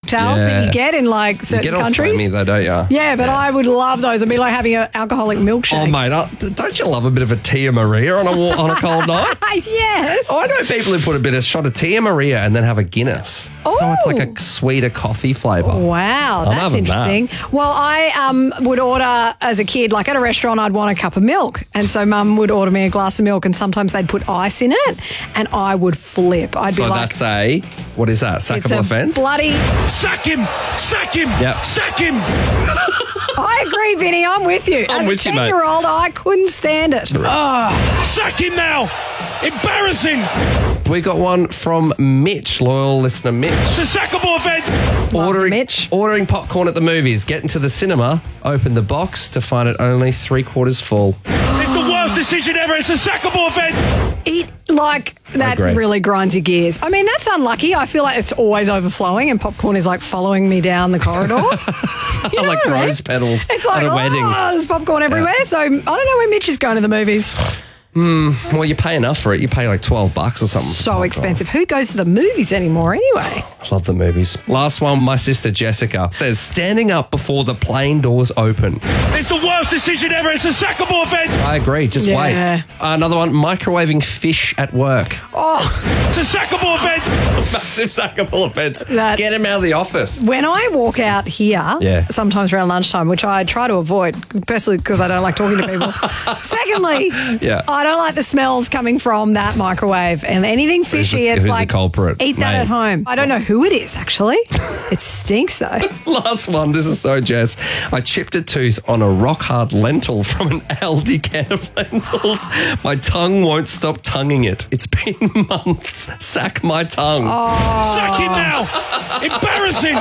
cocktails that you get in like certain countries. You get all foamy though, don't you? Yeah, but I would love those. It'd be like having an alcoholic milkshake. Oh, mate, don't you love a bit of a Tia Maria on a cold night? Yes. Oh, I know people who put a shot of Tia Maria and then have a Guinness. So it's like a sweeter coffee flavour. Wow, I'm that's having interesting. that. Well, I would order as a kid, like at a restaurant, I'd want a cup of milk. And so Mum would order me a glass of milk and sometimes they'd put ice in it and I would flip. I'd be like... So that's what is that, sackable offence? Bloody... Sack him! Sack him! Yep. Sack him! I agree, Vinny, I'm with you. I'm as with a you, mate. 10-year-old, I couldn't stand it. Oh. Sack him now! Embarrassing! We got one from Mitch, loyal listener Mitch. It's a sackable event! Ordering popcorn at the movies, getting to the cinema, open the box to find it only 3/4 full. It's the worst decision ever. It's a sackable event! That agree. really grinds your gears. I mean, that's unlucky. I feel like it's always overflowing and popcorn is like following me down the corridor. You know Like what I mean? rose petals It's like, at a wedding. there's popcorn everywhere. So I don't know where Mitch is going to the movies. Well, you pay enough for it. You pay like $12 or something. So expensive. Who goes to the movies anymore anyway? I love the movies. Last one, my sister Jessica says, standing up before the plane doors open. It's the worst decision ever. It's a sackable event! I agree. Just Yeah. wait. Another one, microwaving fish at work. It's a sackable event! Massive sackable offence. That- Get him out of the office. When I walk out here, sometimes around lunchtime, which I try to avoid, firstly because I don't like talking to people. Secondly, I don't like the smells coming from that microwave. And anything fishy, it's who's like, the culprit? eat that Mate. at home. I don't know who it is, actually. It stinks, though. Last one, this is so Jess. I chipped a tooth on a rock hard lentil from an Aldi can of lentils. My tongue won't stop tonguing it. It's been months. Sack my tongue. Sack him now! Embarrassing!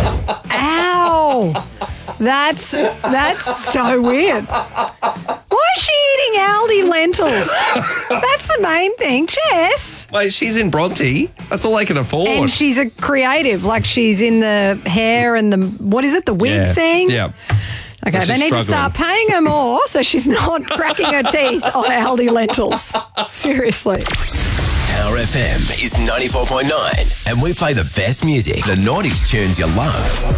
Ow. That's so weird. Why is she eating Aldi lentils? That's the main thing. Jess. Wait, she's in Bronte. That's all they can afford. And she's a creative. Like she's in the hair and the wig thing? Yeah. Okay, She's they need to struggling. start paying her more so she's not cracking her teeth on Aldi lentils. Seriously. Power FM is 94.9 and we play the best music, the 90s tunes you love.